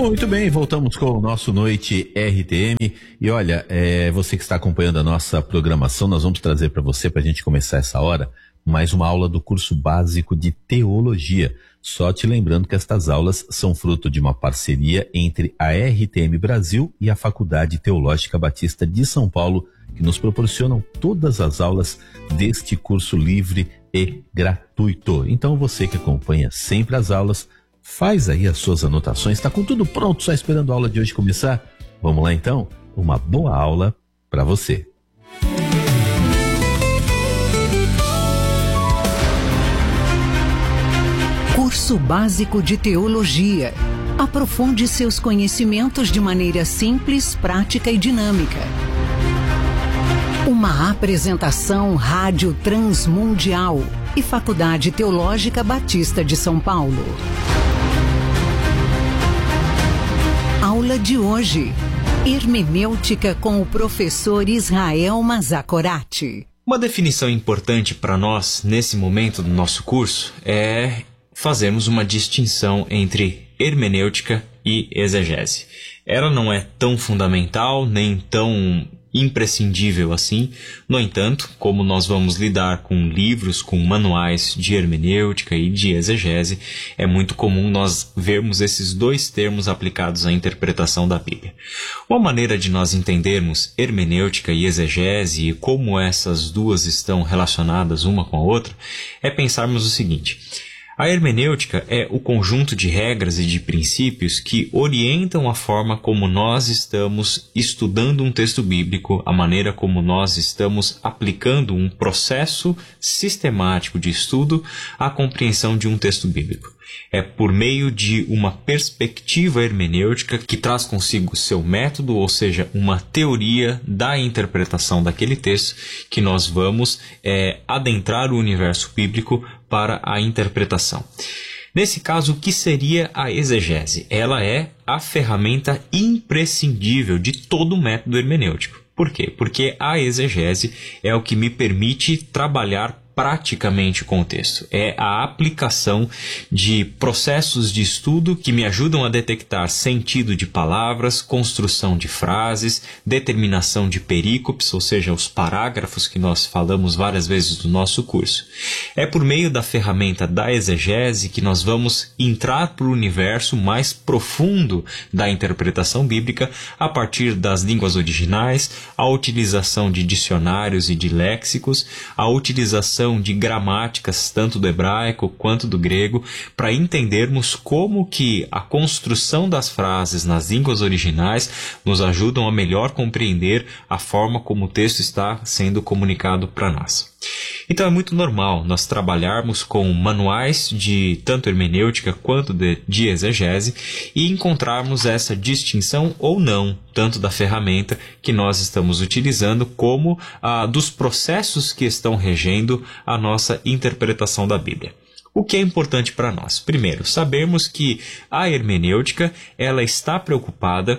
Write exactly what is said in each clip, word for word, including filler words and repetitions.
Muito bem, voltamos com o nosso Noite R T M. E olha, é, você que está acompanhando a nossa programação, nós vamos trazer para você, para a gente começar essa hora, mais uma aula do curso básico de Teologia. Só te lembrando que estas aulas são fruto de uma parceria entre a R T M Brasil e a Faculdade Teológica Batista de São Paulo, que nos proporcionam todas as aulas deste curso livre e gratuito. Então você que acompanha sempre as aulas, faz aí as suas anotações, está com tudo pronto, só esperando a aula de hoje começar? Vamos lá então? Uma boa aula para você. Curso Básico de Teologia. Aprofunde seus conhecimentos de maneira simples, prática e dinâmica. Uma apresentação Rádio Transmundial e Faculdade Teológica Batista de São Paulo. Aula de hoje: Hermenêutica com o professor Israel Mazakorati. Uma definição importante para nós nesse momento do nosso curso é fazermos uma distinção entre hermenêutica e exegese. Ela não é tão fundamental nem tão imprescindível assim. No entanto, como nós vamos lidar com livros, com manuais de hermenêutica e de exegese, é muito comum nós vermos esses dois termos aplicados à interpretação da Bíblia. Uma maneira de nós entendermos hermenêutica e exegese e como essas duas estão relacionadas uma com a outra é pensarmos o seguinte: a hermenêutica é o conjunto de regras e de princípios que orientam a forma como nós estamos estudando um texto bíblico, a maneira como nós estamos aplicando um processo sistemático de estudo à compreensão de um texto bíblico. É por meio de uma perspectiva hermenêutica que traz consigo seu método, ou seja, uma teoria da interpretação daquele texto, que nós vamos é, adentrar o universo bíblico para a interpretação. Nesse caso, o que seria a exegese? Ela é a ferramenta imprescindível de todo o método hermenêutico. Por quê? Porque a exegese é o que me permite trabalhar praticamente com o texto. É a aplicação de processos de estudo que me ajudam a detectar sentido de palavras, construção de frases, determinação de perícopes, ou seja, os parágrafos que nós falamos várias vezes no nosso curso. É por meio da ferramenta da exegese que nós vamos entrar para o universo mais profundo da interpretação bíblica a partir das línguas originais, a utilização de dicionários e de léxicos, a utilização de gramáticas tanto do hebraico quanto do grego, para entendermos como que a construção das frases nas línguas originais nos ajudam a melhor compreender a forma como o texto está sendo comunicado para nós. Então é muito normal nós trabalharmos com manuais de tanto hermenêutica quanto de, de exegese e encontrarmos essa distinção ou não, tanto da ferramenta que nós estamos utilizando como ah, dos processos que estão regendo a nossa interpretação da Bíblia. O que é importante para nós? Primeiro, sabermos que a hermenêutica ela está preocupada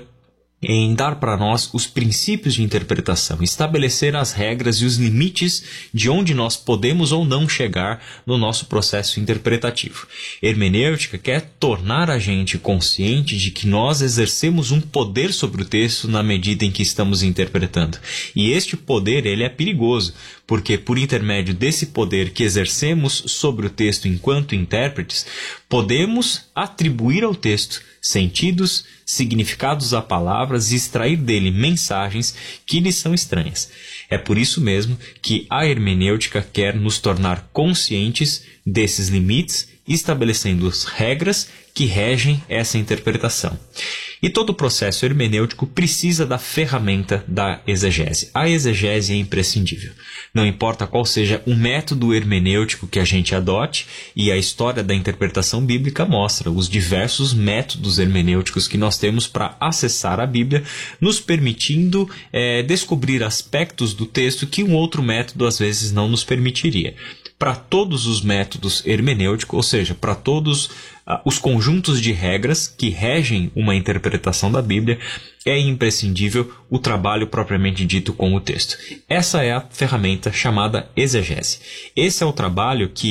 em dar para nós os princípios de interpretação, estabelecer as regras e os limites de onde nós podemos ou não chegar no nosso processo interpretativo. Hermenêutica quer tornar a gente consciente de que nós exercemos um poder sobre o texto na medida em que estamos interpretando. E este poder ele é perigoso, porque por intermédio desse poder que exercemos sobre o texto enquanto intérpretes, podemos atribuir ao texto sentidos, significados a palavras e extrair dele mensagens que lhe são estranhas. É por isso mesmo que a hermenêutica quer nos tornar conscientes desses limites, estabelecendo as regras que regem essa interpretação. E todo o processo hermenêutico precisa da ferramenta da exegese. A exegese é imprescindível. Não importa qual seja o método hermenêutico que a gente adote, e a história da interpretação bíblica mostra os diversos métodos hermenêuticos que nós temos para acessar a Bíblia, nos permitindo é, descobrir aspectos do texto que um outro método às vezes não nos permitiria. Para todos os métodos hermenêuticos, ou seja, para todos uh, os conjuntos de regras que regem uma interpretação da Bíblia, é imprescindível o trabalho propriamente dito com o texto. Essa é a ferramenta chamada exegese. Esse é o trabalho que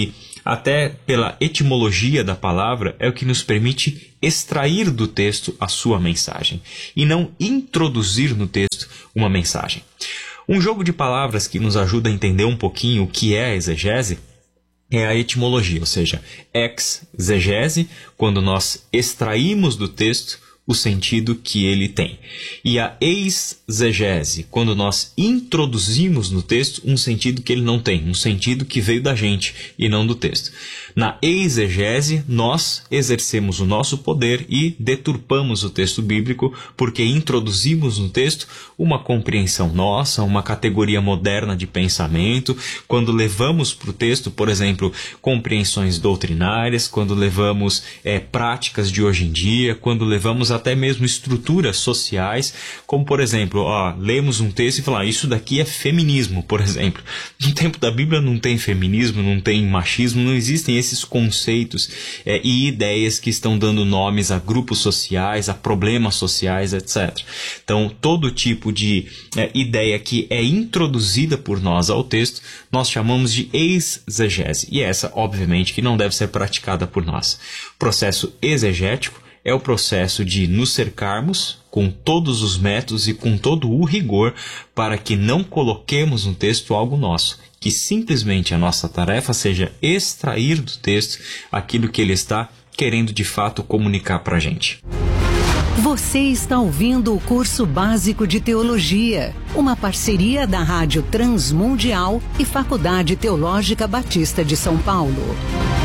até pela etimologia da palavra, é o que nos permite extrair do texto a sua mensagem e não introduzir no texto uma mensagem. Um jogo de palavras que nos ajuda a entender um pouquinho o que é a exegese é a etimologia, ou seja, exegese, quando nós extraímos do texto o sentido que ele tem. E a exegese, quando nós introduzimos no texto um sentido que ele não tem, um sentido que veio da gente e não do texto. Na exegese, nós exercemos o nosso poder e deturpamos o texto bíblico porque introduzimos no texto uma compreensão nossa, uma categoria moderna de pensamento, quando levamos para o texto, por exemplo, compreensões doutrinárias, quando levamos é, práticas de hoje em dia, quando levamos até mesmo estruturas sociais, como por exemplo, ó, lemos um texto e falamos, ah, isso daqui é feminismo, por exemplo. No tempo da Bíblia não tem feminismo, não tem machismo, não existem esses conceitos é, e ideias que estão dando nomes a grupos sociais, a problemas sociais, etcétera. Então, todo tipo de é, ideia que é introduzida por nós ao texto, nós chamamos de exegese. E essa, obviamente, que não deve ser praticada por nós. O processo exegético é o processo de nos cercarmos com todos os métodos e com todo o rigor para que não coloquemos no texto algo nosso, que simplesmente a nossa tarefa seja extrair do texto aquilo que ele está querendo de fato comunicar para a gente. Você está ouvindo o curso básico de teologia, uma parceria da Rádio Transmundial e Faculdade Teológica Batista de São Paulo.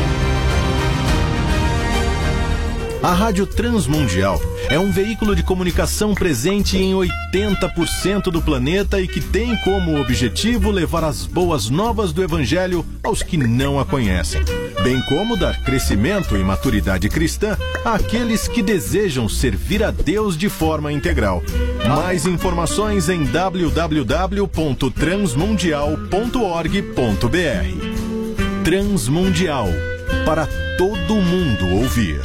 A Rádio Transmundial é um veículo de comunicação presente em oitenta por cento do planeta e que tem como objetivo levar as boas novas do Evangelho aos que não a conhecem, bem como dar crescimento e maturidade cristã àqueles que desejam servir a Deus de forma integral. Mais informações em w w w ponto transmundial ponto org ponto b r. Transmundial, para todo mundo ouvir.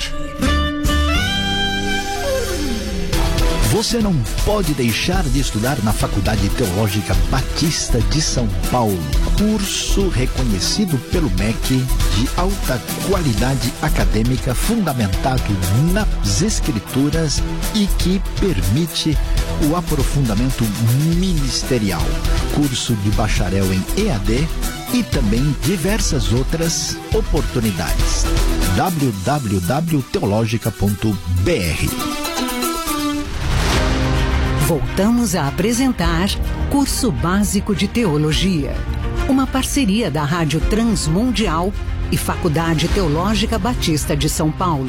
Você não pode deixar de estudar na Faculdade Teológica Batista de São Paulo. Curso reconhecido pelo M E C de alta qualidade acadêmica fundamentado nas Escrituras e que permite o aprofundamento ministerial. Curso de bacharel em E A D e também diversas outras oportunidades. w w w ponto teologica ponto b r. Voltamos a apresentar Curso Básico de Teologia, uma parceria da Rádio Transmundial e Faculdade Teológica Batista de São Paulo.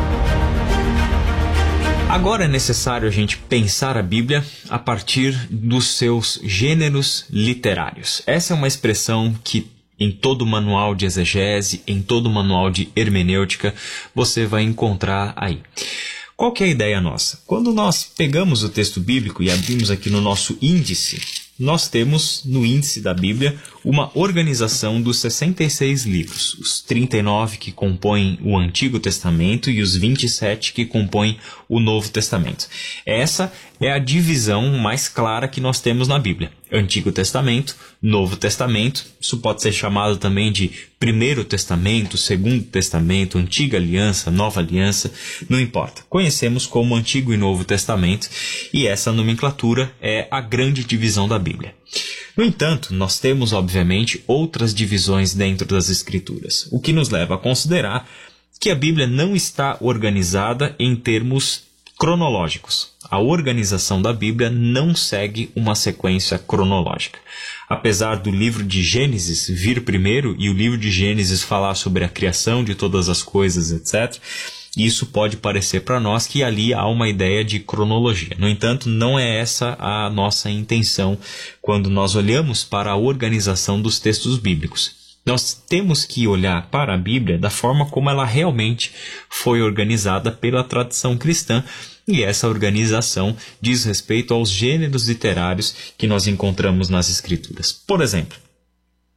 Agora é necessário a gente pensar a Bíblia a partir dos seus gêneros literários. Essa é uma expressão que em todo manual de exegese, em todo manual de hermenêutica, você vai encontrar aí. Qual que é a ideia nossa? Quando nós pegamos o texto bíblico e abrimos aqui no nosso índice, nós temos no índice da Bíblia uma organização dos sessenta e seis livros, os trinta e nove que compõem o Antigo Testamento e os vinte e sete que compõem o Novo Testamento. Essa é a divisão mais clara que nós temos na Bíblia. Antigo Testamento, Novo Testamento, isso pode ser chamado também de Primeiro Testamento, Segundo Testamento, Antiga Aliança, Nova Aliança, não importa. Conhecemos como Antigo e Novo Testamento e essa nomenclatura é a grande divisão da Bíblia. No entanto, nós temos, obviamente, outras divisões dentro das Escrituras, o que nos leva a considerar que a Bíblia não está organizada em termos cronológicos. A organização da Bíblia não segue uma sequência cronológica. Apesar do livro de Gênesis vir primeiro e o livro de Gênesis falar sobre a criação de todas as coisas, etcétera, isso pode parecer para nós que ali há uma ideia de cronologia. No entanto, não é essa a nossa intenção quando nós olhamos para a organização dos textos bíblicos. Nós temos que olhar para a Bíblia da forma como ela realmente foi organizada pela tradição cristã, e essa organização diz respeito aos gêneros literários que nós encontramos nas Escrituras. Por exemplo,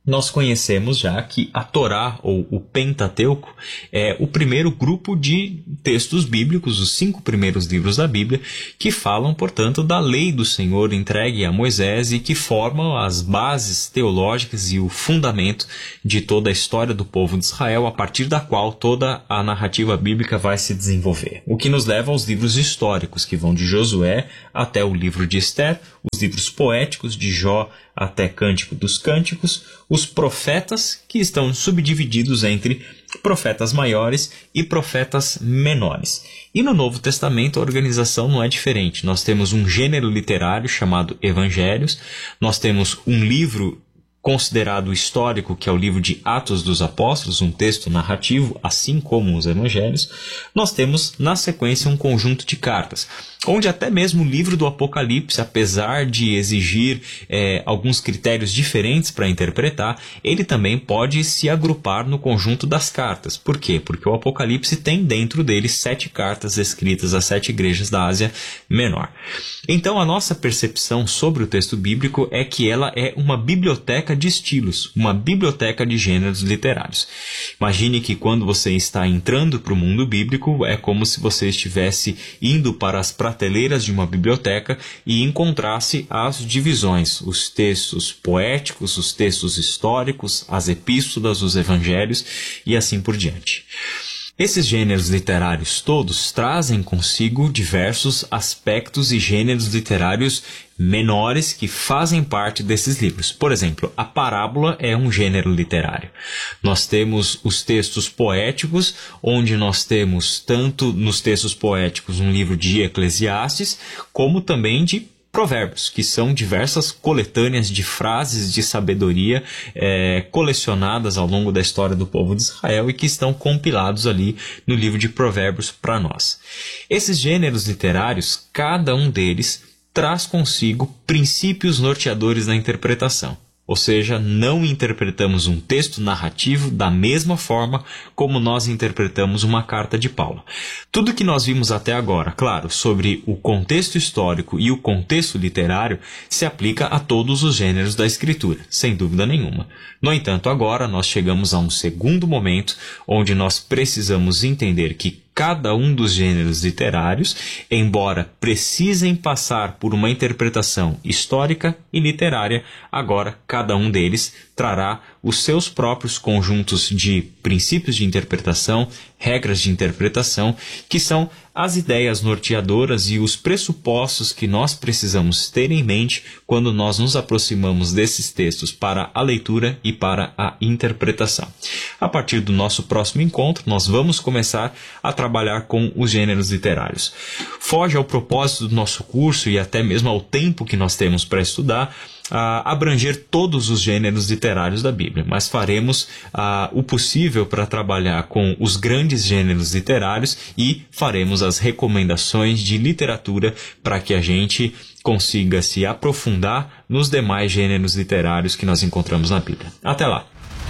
nós conhecemos já que a Torá, ou o Pentateuco, é o primeiro grupo de textos bíblicos, os cinco primeiros livros da Bíblia, que falam, portanto, da lei do Senhor entregue a Moisés e que formam as bases teológicas e o fundamento de toda a história do povo de Israel, a partir da qual toda a narrativa bíblica vai se desenvolver. O que nos leva aos livros históricos, que vão de Josué até o livro de Esther, os livros poéticos de Jó até Cântico dos Cânticos, os profetas, que estão subdivididos entre profetas maiores e profetas menores. E no Novo Testamento a organização não é diferente. Nós temos um gênero literário chamado Evangelhos, nós temos um livro considerado histórico, que é o livro de Atos dos Apóstolos, um texto narrativo, assim como os Evangelhos. Nós temos, na sequência, um conjunto de cartas, onde até mesmo o livro do Apocalipse, apesar de exigir é, alguns critérios diferentes para interpretar, ele também pode se agrupar no conjunto das cartas. Por quê? Porque o Apocalipse tem dentro dele sete cartas escritas às sete igrejas da Ásia Menor. Então, a nossa percepção sobre o texto bíblico é que ela é uma biblioteca de estilos, uma biblioteca de gêneros literários. Imagine que quando você está entrando para o mundo bíblico, é como se você estivesse indo para as prateleiras de uma biblioteca e encontrasse as divisões, os textos poéticos, os textos históricos, as epístolas, os evangelhos e assim por diante. Esses gêneros literários todos trazem consigo diversos aspectos e gêneros literários menores que fazem parte desses livros. Por exemplo, a parábola é um gênero literário. Nós temos os textos poéticos, onde nós temos tanto nos textos poéticos um livro de Eclesiastes, como também de Provérbios, que são diversas coletâneas de frases de sabedoria é, colecionadas ao longo da história do povo de Israel e que estão compilados ali no livro de Provérbios para nós. Esses gêneros literários, cada um deles traz consigo princípios norteadores da interpretação. Ou seja, não interpretamos um texto narrativo da mesma forma como nós interpretamos uma carta de Paulo. Tudo que nós vimos até agora, claro, sobre o contexto histórico e o contexto literário, se aplica a todos os gêneros da escritura, sem dúvida nenhuma. No entanto, agora nós chegamos a um segundo momento onde nós precisamos entender que cada um dos gêneros literários, embora precisem passar por uma interpretação histórica e literária, agora cada um deles trará os seus próprios conjuntos de princípios de interpretação, regras de interpretação, que são as ideias norteadoras e os pressupostos que nós precisamos ter em mente quando nós nos aproximamos desses textos para a leitura e para a interpretação. A partir do nosso próximo encontro, nós vamos começar a trabalhar com os gêneros literários. Foge ao propósito do nosso curso e até mesmo ao tempo que nós temos para estudar, a abranger todos os gêneros literários da Bíblia, mas faremos a, o possível para trabalhar com os grandes gêneros literários e faremos as recomendações de literatura para que a gente consiga se aprofundar nos demais gêneros literários que nós encontramos na Bíblia. Até lá!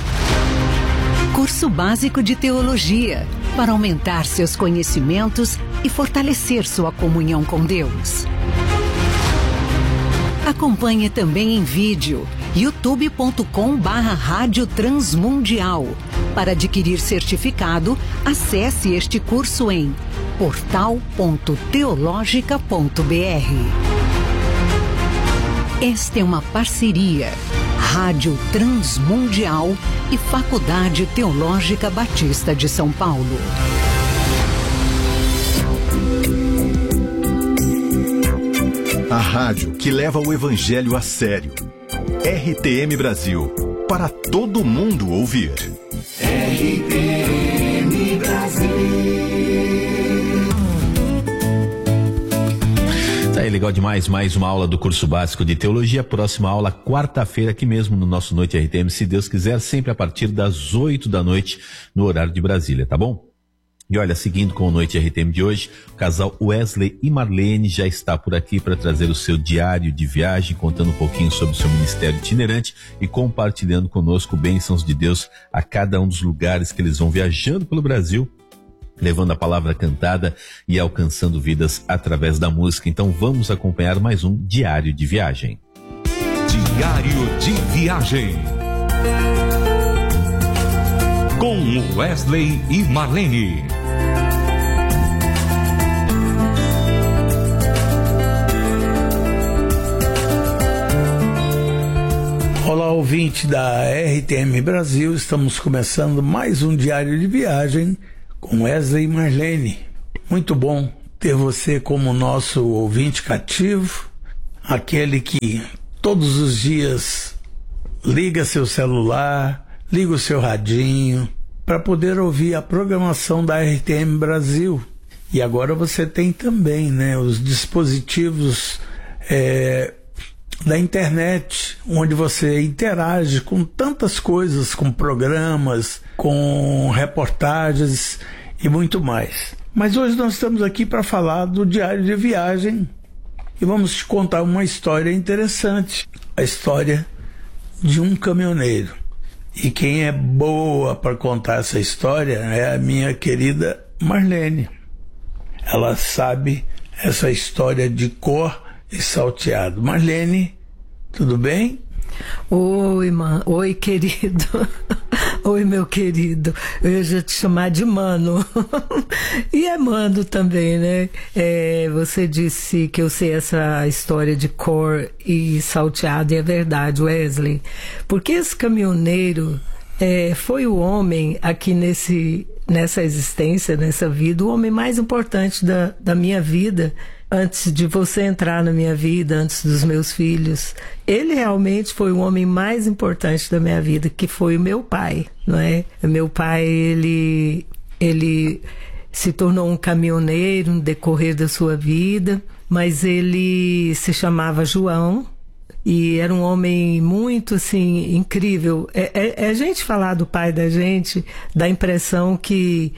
Curso Básico de Teologia, para aumentar seus conhecimentos e fortalecer sua comunhão com Deus. Acompanhe também em vídeo, youtube ponto com barra Rádio Transmundial. Para adquirir certificado, acesse este curso em portal ponto teologica ponto br. Esta é uma parceria Rádio Transmundial e Faculdade Teológica Batista de São Paulo. A rádio que leva o evangelho a sério. R T M Brasil, para todo mundo ouvir. R T M Brasil. Tá aí, legal demais, mais uma aula do curso básico de teologia. Próxima aula, quarta-feira, aqui mesmo no nosso Noite R T M, se Deus quiser, sempre a partir das oito da noite, no horário de Brasília, tá bom? E olha, seguindo com o Noite R T M de hoje, o casal Wesley e Marlene já está por aqui para trazer o seu diário de viagem, contando um pouquinho sobre o seu ministério itinerante e compartilhando conosco bênçãos de Deus a cada um dos lugares que eles vão viajando pelo Brasil, levando a palavra cantada e alcançando vidas através da música. Então vamos acompanhar mais um diário de viagem. Diário de viagem. Com Wesley e Marlene. Olá, ouvinte da R T M Brasil, estamos começando mais um Diário de Viagem com Wesley e Marlene. Muito bom ter você como nosso ouvinte cativo, aquele que todos os dias liga seu celular, liga o seu radinho, para poder ouvir a programação da R T M Brasil. E agora você tem também, né, os dispositivos é, da internet, onde você interage com tantas coisas, com programas, com reportagens e muito mais. Mas hoje nós estamos aqui para falar do Diário de Viagem e vamos te contar uma história interessante, a história de um caminhoneiro. E quem é boa para contar essa história é a minha querida Marlene. Ela sabe essa história de cor e salteado. Marlene, tudo bem? Oi, man. Oi, querido. Oi, meu querido. Eu ia te chamar de Mano. E é Mano também, né? É, você disse que eu sei essa história de cor e salteado, e é verdade, Wesley. Porque esse caminhoneiro é, foi o homem aqui nesse, nessa existência, nessa vida, o homem mais importante da, da minha vida. Antes de você entrar na minha vida, antes dos meus filhos, ele realmente foi o homem mais importante da minha vida, que foi o meu pai, não é? Meu pai, ele, ele se tornou um caminhoneiro no decorrer da sua vida, mas ele se chamava João e era um homem muito, assim, incrível. É, é, é a gente falar do pai da gente, dá a impressão que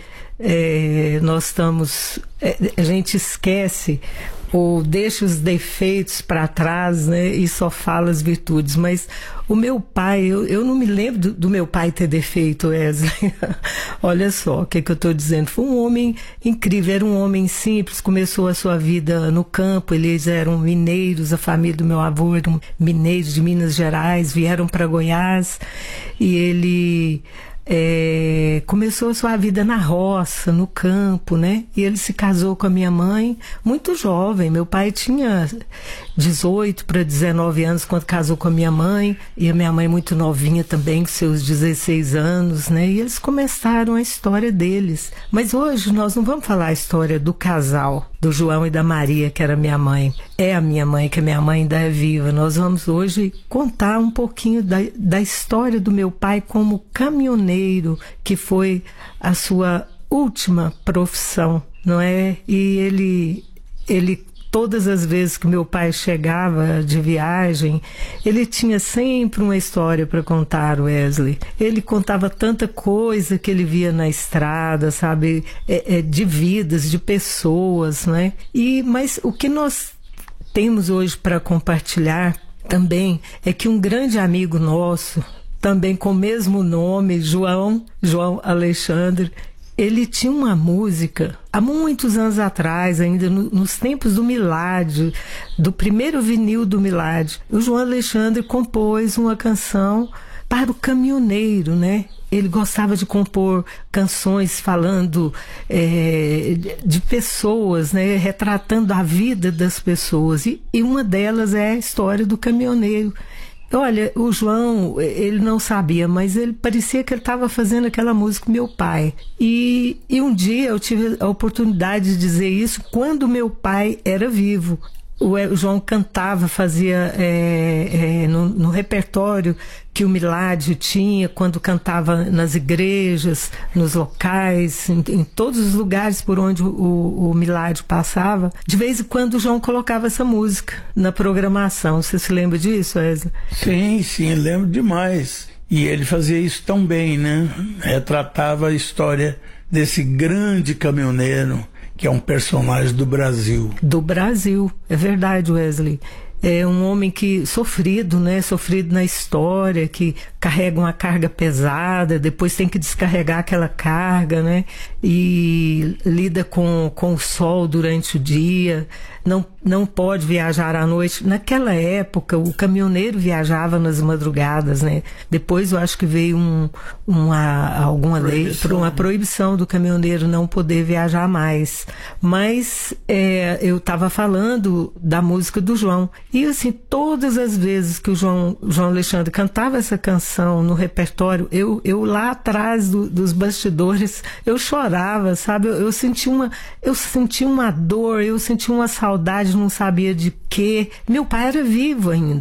É, nós estamos, é, a gente esquece ou deixa os defeitos para trás, né, e só fala as virtudes. Mas o meu pai, eu, eu não me lembro do, do meu pai ter defeito, Wesley. Olha só o que, que eu estou dizendo. Foi um homem incrível, era um homem simples, começou a sua vida no campo, eles eram mineiros, a família do meu avô eram mineiros de Minas Gerais, vieram para Goiás e ele... É, começou a sua vida na roça, no campo, né? E ele se casou com a minha mãe muito jovem. Meu pai tinha dezoito para dezenove anos quando casou com a minha mãe, e a minha mãe muito novinha também, com seus dezesseis anos, né? E eles começaram a história deles. Mas hoje nós não vamos falar a história do casal, do João e da Maria, que era minha mãe. É a minha mãe, que a minha mãe ainda é viva. Nós vamos hoje contar um pouquinho da, da história do meu pai como caminhoneiro, que foi a sua última profissão, não é? E ele, ele todas as vezes que meu pai chegava de viagem, ele tinha sempre uma história para contar, Wesley. Ele contava tanta coisa que ele via na estrada, sabe? É, é, de vidas, de pessoas, né? E, mas o que nós temos hoje para compartilhar também é que um grande amigo nosso, também com o mesmo nome, João, João Alexandre, ele tinha uma música, há muitos anos atrás, ainda no, nos tempos do Milad, do primeiro vinil do Milad, o João Alexandre compôs uma canção para o caminhoneiro, né? Ele gostava de compor canções falando é, de pessoas, né? Retratando a vida das pessoas, e, e uma delas é a história do caminhoneiro. Olha, o João, ele não sabia, mas ele parecia que ele estava fazendo aquela música com meu pai. E, e um dia eu tive a oportunidade de dizer isso quando meu pai era vivo. O João cantava, fazia é, é, no, no repertório que o Milad tinha, quando cantava nas igrejas, nos locais, em, em todos os lugares por onde o, o, o Milad passava. De vez em quando o João colocava essa música na programação. Você se lembra disso, Wesley? Sim, sim, lembro demais. E ele fazia isso tão bem, né? Retratava a história desse grande caminhoneiro, que é um personagem do Brasil. Do Brasil, é verdade, Wesley. É um homem que sofrido, né? Sofrido na história, que carrega uma carga pesada, depois tem que descarregar aquela carga, né? E lida com, com o sol durante o dia, não, não pode viajar à noite. Naquela época, o caminhoneiro viajava nas madrugadas, né? Depois eu acho que veio um, uma, alguma proibição. lei, uma proibição do caminhoneiro não poder viajar mais. Mas é, eu estava falando da música do João. E assim, todas as vezes que o João, João Alexandre cantava essa canção no repertório, eu, eu lá atrás do, dos bastidores, eu chorava, sabe? Eu, eu senti uma, eu senti uma dor, eu senti uma saudade, não sabia de quê. Meu pai era vivo ainda.